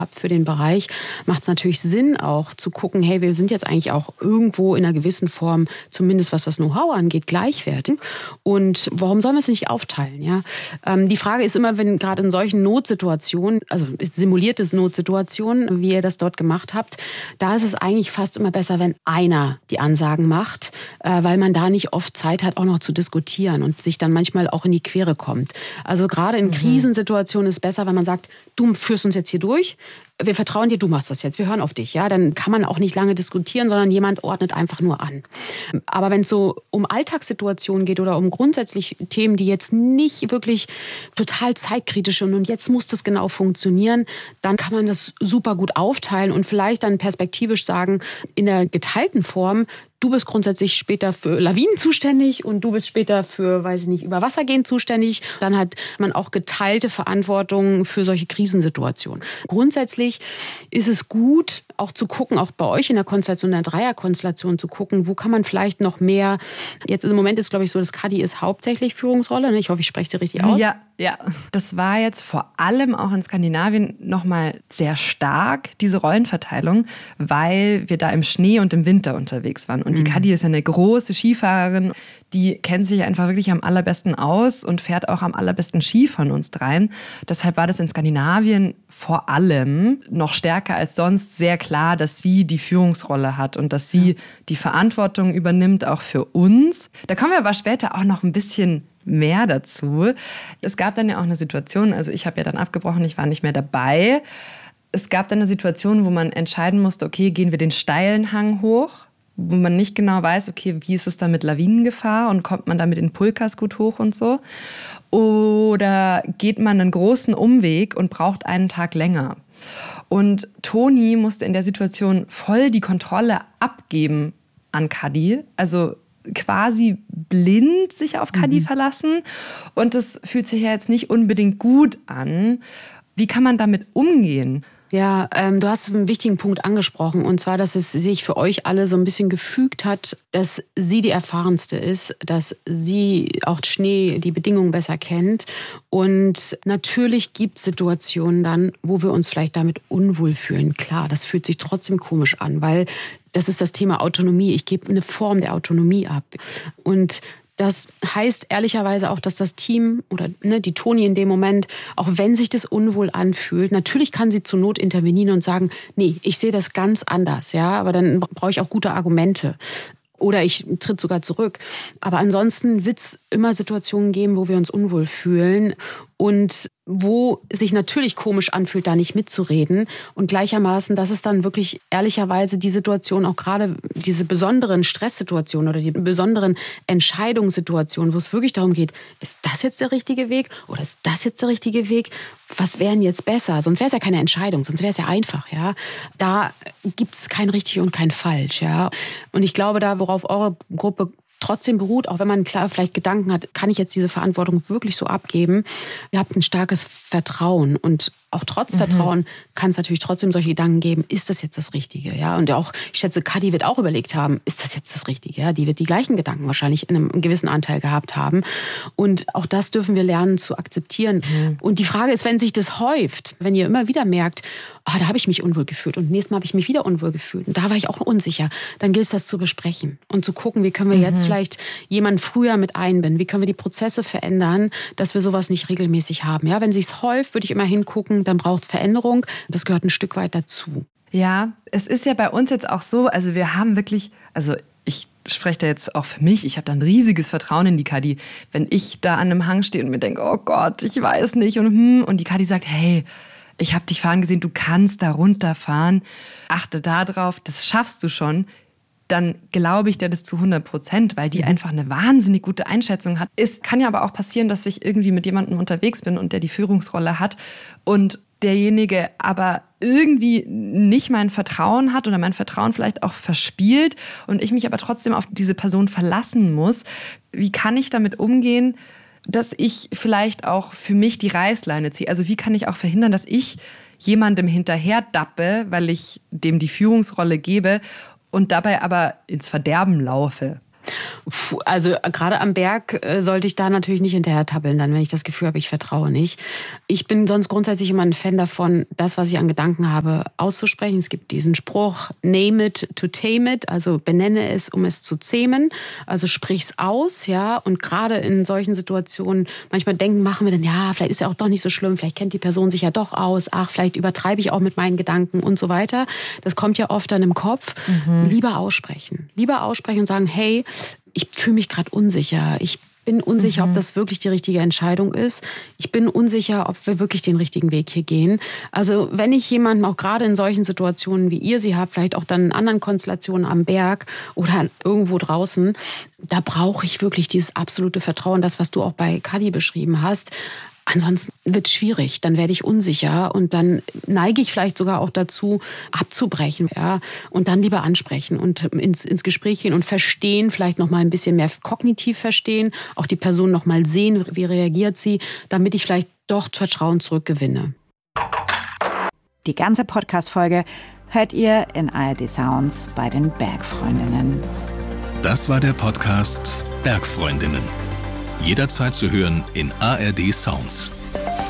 für den Bereich, macht es natürlich Sinn auch zu gucken, hey, wir sind jetzt eigentlich auch irgendwo in einer gewissen Form, zumindest was das Know-how angeht, gleichwertig. Und warum sollen wir es nicht aufteilen? Ja? Die Frage ist immer, wenn gerade in solchen Notsituationen, also simulierte Notsituationen, wie ihr das dort gemacht habt, da ist es eigentlich fast immer besser, wenn einer die Ansagen macht, weil man da nicht oft Zeit hat, auch noch zu diskutieren und sich dann manchmal auch in die Quere kommt. Also gerade in Krisensituationen ist es besser, wenn man sagt, du führst uns jetzt hier durch, wir vertrauen dir, du machst das jetzt, wir hören auf dich. Ja, dann kann man auch nicht lange diskutieren, sondern jemand ordnet einfach nur an. Aber wenn es so um Alltagssituationen geht oder um grundsätzlich Themen, die jetzt nicht wirklich total zeitkritisch sind und jetzt muss das genau funktionieren, dann kann man das super gut aufteilen und vielleicht dann perspektivisch sagen, in der geteilten Form, du bist grundsätzlich später für Lawinen zuständig und du bist später für, weiß ich nicht, über Wasser gehen zuständig. Dann hat man auch geteilte Verantwortung für solche Krisensituationen. Grundsätzlich ist es gut, auch zu gucken, auch bei euch in der Konstellation, in der Dreierkonstellation zu gucken, wo kann man vielleicht noch mehr, jetzt im Moment ist, glaube ich, so, das Kadi ist hauptsächlich Führungsrolle. Ich hoffe, ich spreche sie richtig aus. Ja. Das war jetzt vor allem auch in Skandinavien nochmal sehr stark, diese Rollenverteilung, weil wir da im Schnee und im Winter unterwegs waren. Und die Kadi ist ja eine große Skifahrerin, die kennt sich einfach wirklich am allerbesten aus und fährt auch am allerbesten Ski von uns dreien. Deshalb war das in Skandinavien vor allem noch stärker als sonst sehr klar, dass sie die Führungsrolle hat und dass sie die Verantwortung übernimmt, auch für uns. Da kommen wir aber später auch noch ein bisschen mehr dazu. Es gab dann ja auch eine Situation, also ich habe ja dann abgebrochen, ich war nicht mehr dabei. Es gab dann eine Situation, wo man entscheiden musste, okay, gehen wir den steilen Hang hoch, wo man nicht genau weiß, okay, wie ist es da mit Lawinengefahr und kommt man da mit den Pulkas gut hoch und so? Oder geht man einen großen Umweg und braucht einen Tag länger? Und Toni musste in der Situation voll die Kontrolle abgeben an Kadi, also quasi blind sich auf Kadi verlassen. Und das fühlt sich ja jetzt nicht unbedingt gut an. Wie kann man damit umgehen? Ja, du hast einen wichtigen Punkt angesprochen, und zwar, dass es sich für euch alle so ein bisschen gefügt hat, dass sie die Erfahrenste ist, dass sie auch Schnee, die Bedingungen besser kennt. Und natürlich gibt es Situationen dann, wo wir uns vielleicht damit unwohl fühlen. Klar, das fühlt sich trotzdem komisch an, weil das ist das Thema Autonomie. Ich gebe eine Form der Autonomie ab. Und das heißt ehrlicherweise auch, dass das Team oder die Toni in dem Moment, auch wenn sich das unwohl anfühlt, natürlich kann sie zur Not intervenieren und sagen, nee, ich sehe das ganz anders, ja, aber dann brauche ich auch gute Argumente. Oder ich tritt sogar zurück. Aber ansonsten wird es immer Situationen geben, wo wir uns unwohl fühlen und wo sich natürlich komisch anfühlt, da nicht mitzureden. Und gleichermaßen, das ist dann wirklich ehrlicherweise die Situation, auch gerade diese besonderen Stresssituationen oder die besonderen Entscheidungssituationen, wo es wirklich darum geht, ist das jetzt der richtige Weg oder ist das jetzt der richtige Weg? Was wäre denn jetzt besser? Sonst wäre es ja keine Entscheidung, sonst wäre es ja einfach. Ja? Da gibt es kein richtig und kein falsch. Ja? Und ich glaube, da, worauf eure Gruppe trotzdem beruht, auch wenn man klar vielleicht Gedanken hat, kann ich jetzt diese Verantwortung wirklich so abgeben? Ihr habt ein starkes Vertrauen, und auch trotz Vertrauen kann es natürlich trotzdem solche Gedanken geben, ist das jetzt das Richtige? Ja, und auch, ich schätze, Kadi wird auch überlegt haben, ist das jetzt das Richtige? Ja, die wird die gleichen Gedanken wahrscheinlich in einem gewissen Anteil gehabt haben. Und auch das dürfen wir lernen zu akzeptieren. Und die Frage ist, wenn sich das häuft, wenn ihr immer wieder merkt, da habe ich mich unwohl gefühlt und nächstes Mal habe ich mich wieder unwohl gefühlt und da war ich auch unsicher, dann gilt es, das zu besprechen und zu gucken, wie können wir jetzt vielleicht jemanden früher mit einbinden, wie können wir die Prozesse verändern, dass wir sowas nicht regelmäßig haben. Ja, wenn sich's häuft, würde ich immer hingucken, dann braucht es Veränderung. Das gehört ein Stück weit dazu. Ja, es ist ja bei uns jetzt auch so, also wir haben wirklich, also ich spreche da jetzt auch für mich, ich habe da ein riesiges Vertrauen in die Kadi. Wenn ich da an einem Hang stehe und mir denke, oh Gott, ich weiß nicht und die Kadi sagt, hey, ich habe dich fahren gesehen, du kannst da runterfahren, achte da drauf, das schaffst du schon, dann glaube ich dir das zu 100%, weil die einfach eine wahnsinnig gute Einschätzung hat. Es kann ja aber auch passieren, dass ich irgendwie mit jemandem unterwegs bin und der die Führungsrolle hat und derjenige aber irgendwie nicht mein Vertrauen hat oder mein Vertrauen vielleicht auch verspielt und ich mich aber trotzdem auf diese Person verlassen muss. Wie kann ich damit umgehen, dass ich vielleicht auch für mich die Reißleine ziehe? Also wie kann ich auch verhindern, dass ich jemandem hinterher dappe, weil ich dem die Führungsrolle gebe und dabei aber ins Verderben laufe? Also gerade am Berg sollte ich da natürlich nicht hinterher tabbeln, dann, wenn ich das Gefühl habe, ich vertraue nicht. Ich bin sonst grundsätzlich immer ein Fan davon, das, was ich an Gedanken habe, auszusprechen. Es gibt diesen Spruch, name it to tame it, also benenne es, um es zu zähmen. Also sprich's aus, ja. Und gerade in solchen Situationen, manchmal machen wir dann, ja, vielleicht ist ja auch doch nicht so schlimm, vielleicht kennt die Person sich ja doch aus, ach, vielleicht übertreibe ich auch mit meinen Gedanken und so weiter. Das kommt ja oft dann im Kopf. Lieber aussprechen und sagen, hey, ich fühle mich gerade unsicher. Ich bin unsicher, ob das wirklich die richtige Entscheidung ist. Ich bin unsicher, ob wir wirklich den richtigen Weg hier gehen. Also wenn ich jemanden auch gerade in solchen Situationen, wie ihr sie habt, vielleicht auch dann in anderen Konstellationen am Berg oder irgendwo draußen, da brauche ich wirklich dieses absolute Vertrauen, das, was du auch bei Kadi beschrieben hast. Ansonsten wird es schwierig, dann werde ich unsicher und dann neige ich vielleicht sogar auch dazu, abzubrechen, ja, und dann lieber ansprechen und ins Gespräch gehen und verstehen, vielleicht noch mal ein bisschen mehr kognitiv verstehen, auch die Person noch mal sehen, wie reagiert sie, damit ich vielleicht doch Vertrauen zurückgewinne. Die ganze Podcast-Folge hört ihr in ARD Sounds bei den Bergfreundinnen. Das war der Podcast Bergfreundinnen. Jederzeit zu hören in ARD Sounds.